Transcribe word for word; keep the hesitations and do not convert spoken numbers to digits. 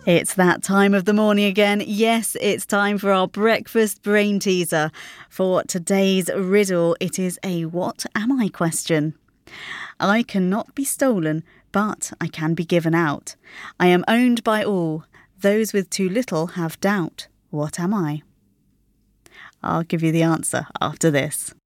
It's that time of the morning again. Yes, it's time for our breakfast brain teaser. For today's riddle, it is a what am I question. I cannot be stolen, but I can be given out. I am owned by all. Those with too little have doubt. What am I? I'll give you the answer after this.